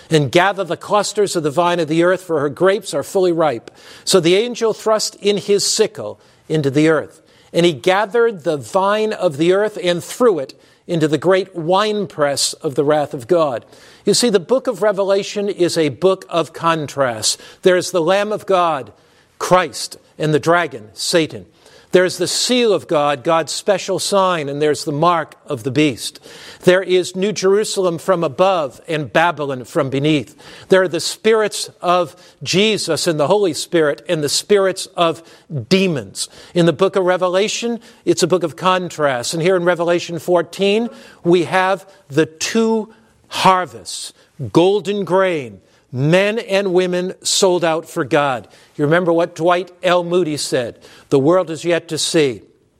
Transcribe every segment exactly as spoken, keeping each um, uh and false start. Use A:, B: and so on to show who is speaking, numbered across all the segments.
A: and gather the clusters of the vine of the earth, for her grapes are fully ripe. So the angel thrust in his sickle into the earth, and he gathered the vine of the earth and threw it into the great winepress of the wrath of God. You see, the book of Revelation is a book of contrasts. There's the Lamb of God, Christ, and the dragon, Satan. There's the seal of God, God's special sign, and there's the mark of the beast. There is New Jerusalem from above and Babylon from beneath. There are the spirits of Jesus and the Holy Spirit and the spirits of demons. In the book of Revelation, it's a book of contrasts. And here in Revelation fourteen, we have the two harvests, golden grain, men and women sold out for God. You remember what Dwight L. Moody said, the world is yet to see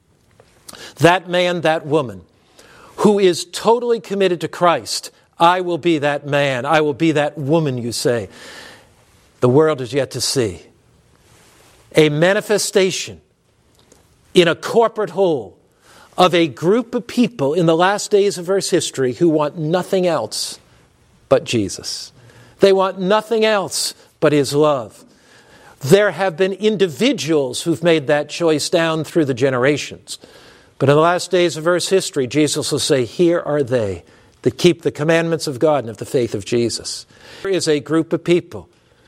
A: that man, that woman, who is totally committed to Christ. I will be that man. I will be that woman, you say. The world is yet to see a manifestation in a corporate whole of a group of people in the last days of Earth's history who want nothing else but Jesus. They want nothing else but His love. There have been individuals who've made that choice down through the generations. But in the last days of Earth's history, Jesus will say, here are they that keep the commandments of God and of the faith of Jesus. There is a group of people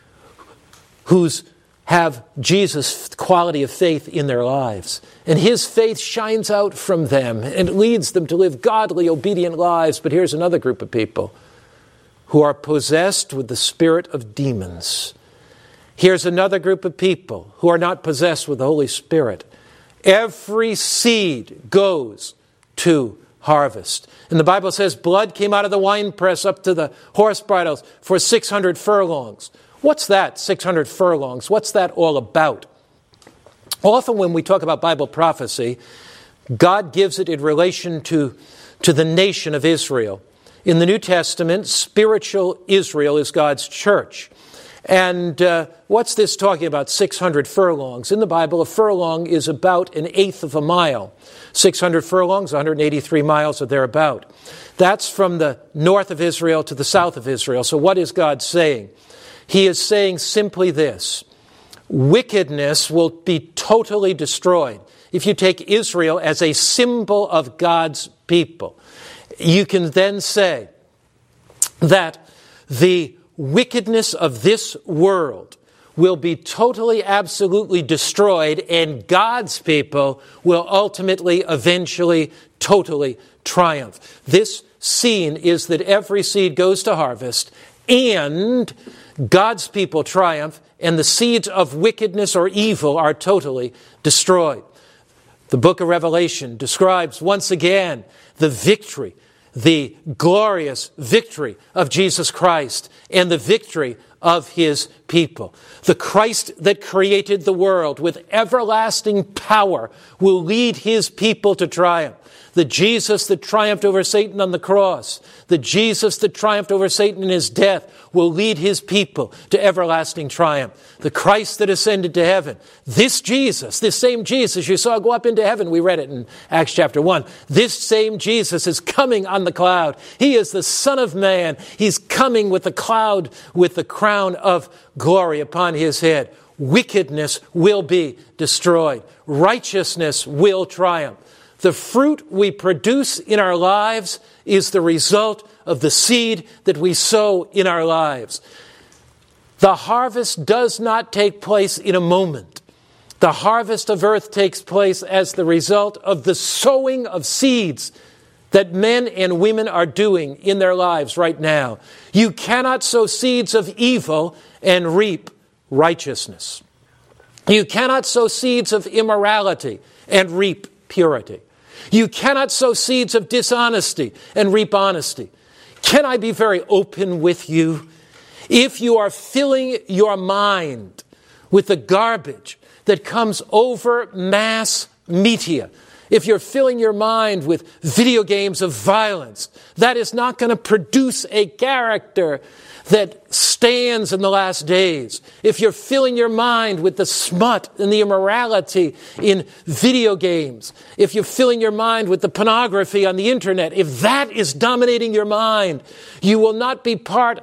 A: who's have Jesus' quality of faith in their lives. And His faith shines out from them and leads them to live godly, obedient lives. But here's another group of people who are possessed with the spirit of demons. Here's another group of people who are not possessed with the Holy Spirit. Every seed goes to harvest. And the Bible says blood came out of the winepress up to the horse bridles for six hundred furlongs. What's that, six hundred furlongs? What's that all about? Often when we talk about Bible prophecy, God gives it in relation to, to the nation of Israel. In the New Testament, spiritual Israel is God's church. And uh, what's this talking about, six hundred furlongs? In the Bible, a furlong is about an eighth of a mile. six hundred furlongs, one hundred eighty-three miles or thereabout. That's from the north of Israel to the south of Israel. So what is God saying? He is saying simply this: wickedness will be totally destroyed. If you take Israel as a symbol of God's people, you can then say that the wickedness of this world will be totally, absolutely destroyed, and God's people will ultimately, eventually, totally triumph. This scene is that every seed goes to harvest, and God's people triumph, and the seeds of wickedness or evil are totally destroyed. The book of Revelation describes once again the victory, the glorious victory of Jesus Christ and the victory of His people. The Christ that created the world with everlasting power will lead His people to triumph. The Jesus that triumphed over Satan on the cross, the Jesus that triumphed over Satan in His death, will lead His people to everlasting triumph. The Christ that ascended to heaven, this Jesus, this same Jesus you saw go up into heaven, we read it in Acts chapter one, this same Jesus is coming on the cloud. He is the Son of Man. He's coming with the cloud, with the crown of glory upon His head. Wickedness will be destroyed. Righteousness will triumph. The fruit we produce in our lives is the result of the seed that we sow in our lives. The harvest does not take place in a moment. The harvest of earth takes place as the result of the sowing of seeds that men and women are doing in their lives right now. You cannot sow seeds of evil and reap righteousness. You cannot sow seeds of immorality and reap purity. You cannot sow seeds of dishonesty and reap honesty. Can I be very open with you? If you are filling your mind with the garbage that comes over mass media, if you're filling your mind with video games of violence, that is not going to produce a character that stands in the last days. If you're filling your mind with the smut and the immorality in video games, if you're filling your mind with the pornography on the internet, if that is dominating your mind, you will not be part